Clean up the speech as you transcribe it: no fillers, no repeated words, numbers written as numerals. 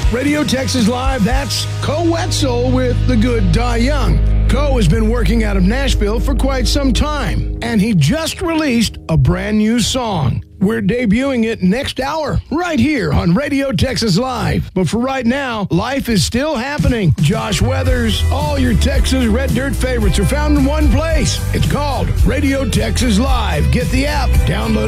Radio Texas Live, that's Co Wetzel with The Good Die Young. Co has been working out of Nashville for quite some time, and he just released a brand new song. We're debuting it next hour, right here on Radio Texas Live. But for right now, life is still happening. Josh Weathers, all your Texas Red Dirt favorites are found in one place. It's called Radio Texas Live. Get the app, download it.